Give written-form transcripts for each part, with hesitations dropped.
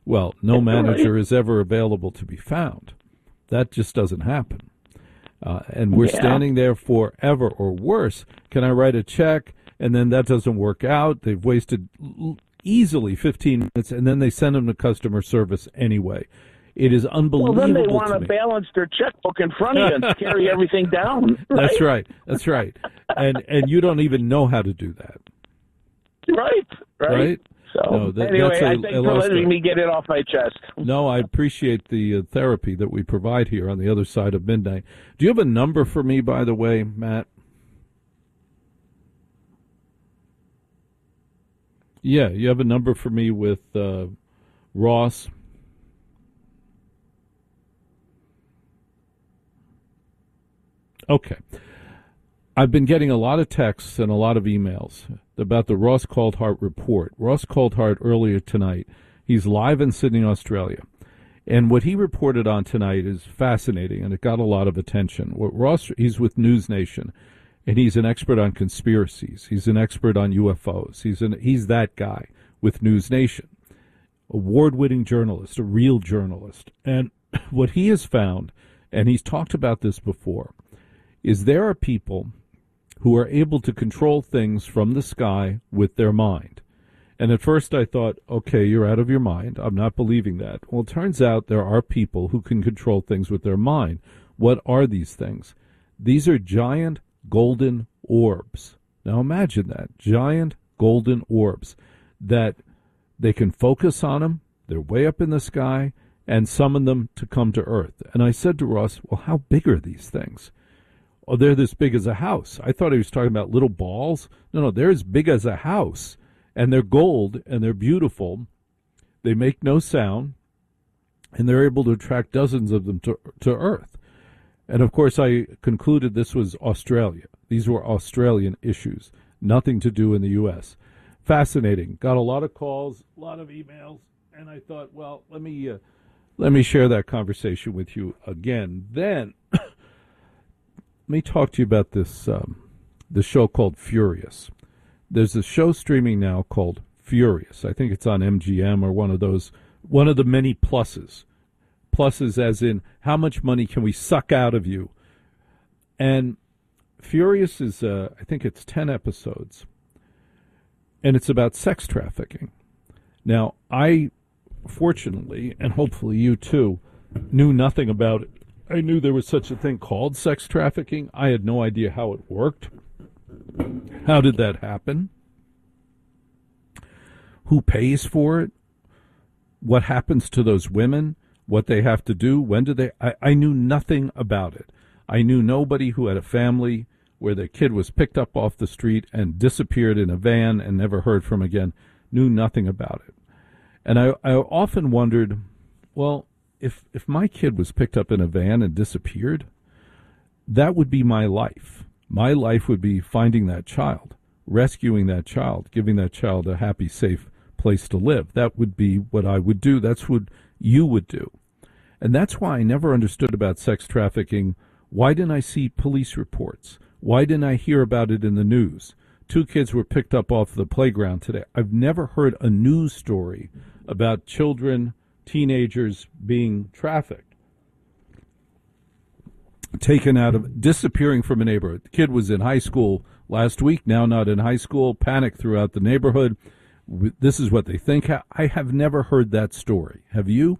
Well, no manager Right. is ever available to be found. That just doesn't happen. And we're Yeah. standing there forever, or worse. Can I write a check? And then that doesn't work out. They've wasted easily 15 minutes, and then they send them to customer service anyway. It is Well, unbelievable then they want to to me. balance their checkbook in front of you and carry everything down. That's right. That's right. And you don't even know how to do that. Right. Right? So No, anyway, that's I thank you for letting me get it off my chest. No, I appreciate the therapy that we provide here on the other side of midnight. Do you have a number for me, by the way, Matt? Yeah, you have a number for me with Ross. Okay. I've been getting a lot of texts and a lot of emails about the Ross Coulthart report. Ross Coulthart earlier tonight, he's live in Sydney, Australia. And what he reported on tonight is fascinating, and it got a lot of attention. He's with News Nation, and he's an expert on conspiracies. He's an expert on UFOs. He's that guy with News Nation. Award-winning journalist, a real journalist. And what he has found, and he's talked about this before, is there are people who are able to control things from the sky with their mind. And at first I thought, okay, you're out of your mind. I'm not believing that. Well, it turns out there are people who can control things with their mind. What are these things? These are giant golden orbs. Now imagine that. Giant golden orbs that they can focus on them. They're way up in the sky and summon them to come to Earth. And I said to Ross, well, how big are these things? Oh, they're this big as a house. I thought he was talking about little balls. No, they're as big as a house. And they're gold, and they're beautiful. They make no sound, and they're able to attract dozens of them to Earth. And, of course, I concluded this was Australia. These were Australian issues, nothing to do in the U.S. Fascinating. Got a lot of calls, a lot of emails, and I thought, well, let me share that conversation with you again. Then let me talk to you about this the show called Furious. There's a show streaming now called Furious. I think it's on MGM or one of the many pluses. Pluses as in, how much money can we suck out of you? And Furious is, I think it's 10 episodes. And it's about sex trafficking. Now, I, fortunately, and hopefully you too, knew nothing about it. I knew there was such a thing called sex trafficking. I had no idea how it worked. How did that happen? Who pays for it? What happens to those women? What they have to do? When do they? I knew nothing about it. I knew nobody who had a family where their kid was picked up off the street and disappeared in a van and never heard from again. Knew nothing about it. And I often wondered, well, if my kid was picked up in a van and disappeared, that would be my life. My life would be finding that child, rescuing that child, giving that child a happy, safe place to live. That would be what I would do. That's what you would do. And that's why I never understood about sex trafficking. Why didn't I see police reports? Why didn't I hear about it in the news? 2 kids were picked up off the playground today. I've never heard a news story about children, teenagers being trafficked. Taken out of, disappearing from a neighborhood. The kid was in high school last week, now not in high school, panic throughout the neighborhood. This is what they think. I have never heard that story. Have you?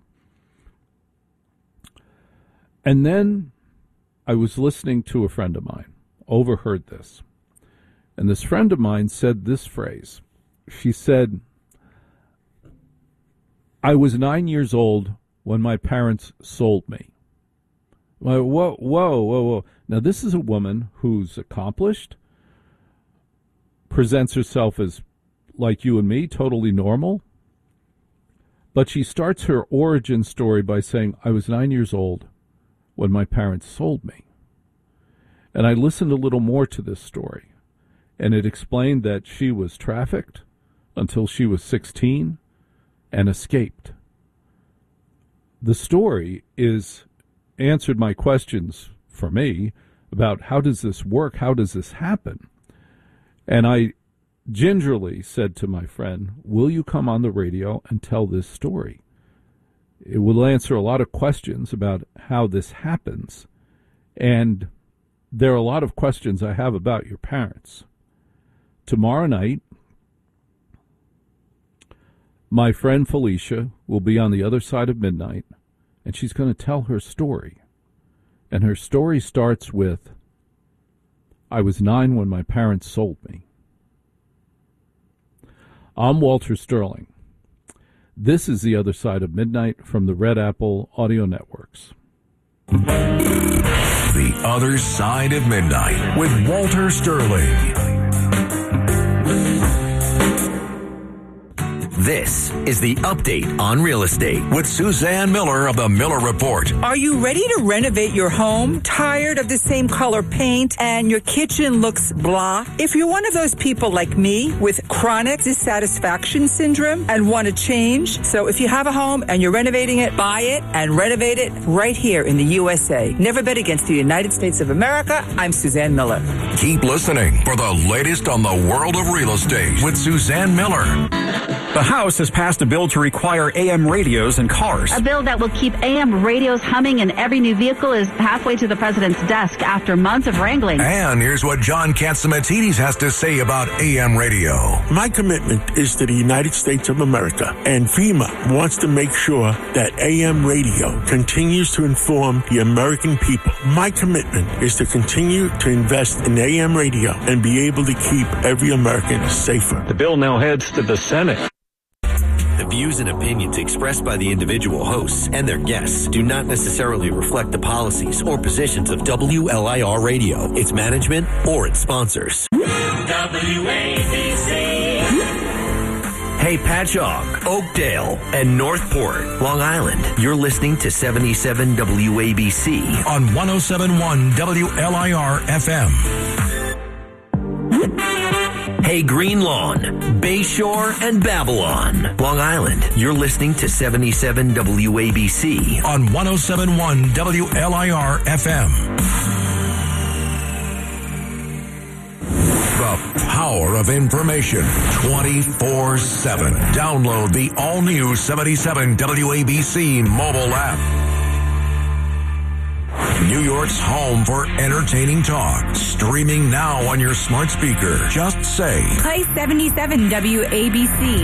And then I was listening to a friend of mine, overheard this. And this friend of mine said this phrase. She said, I was 9 years old when my parents sold me. Whoa. Now, this is a woman who's accomplished, presents herself as like you and me, totally normal. But she starts her origin story by saying, I was 9 years old when my parents sold me. And I listened a little more to this story, and it explained that she was trafficked until she was 16 and escaped. The story is answered my questions for me about how does this work, how does this happen? And I gingerly said to my friend, will you come on the radio and tell this story? It will answer a lot of questions about how this happens. And there are a lot of questions I have about your parents. Tomorrow night, my friend Felicia will be on the other side of midnight, and she's going to tell her story. And her story starts with, I was 9 when my parents sold me. I'm Walter Sterling. This is The Other Side of Midnight from the Red Apple Audio Networks. The Other Side of Midnight with Walter Sterling. This is the Update on Real Estate with Suzanne Miller of the Miller Report. Are you ready to renovate your home? Tired of the same color paint and your kitchen looks blah? If you're one of those people like me with chronic dissatisfaction syndrome and want to change, so if you have a home and you're renovating it, buy it and renovate it right here in the USA. Never bet against the United States of America. I'm Suzanne Miller. Keep listening for the latest on the world of real estate with Suzanne Miller. The House has passed a bill to require AM radios in cars. A bill that will keep AM radios humming in every new vehicle is halfway to the president's desk after months of wrangling. And here's what John Catsimatidis has to say about AM radio. My commitment is to the United States of America, and FEMA wants to make sure that AM radio continues to inform the American people. My commitment is to continue to invest in AM radio and be able to keep every American safer. The bill now heads to the Senate. The views and opinions expressed by the individual hosts and their guests do not necessarily reflect the policies or positions of WLIR Radio, its management, or its sponsors. WABC. Hey, Patchogue, Oakdale, and Northport, Long Island. You're listening to 77 WABC on 107.1 WLIR FM. Hey, Green Lawn, Bayshore, and Babylon, Long Island. You're listening to 77 WABC on 107.1 WLIR FM. The power of information 24/7. Download the all-new 77 WABC mobile app. New York's home for entertaining talk. Streaming now on your smart speaker. Just say, play 77 WABC.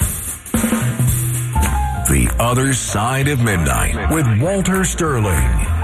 The Other Side of Midnight with Walter Sterling.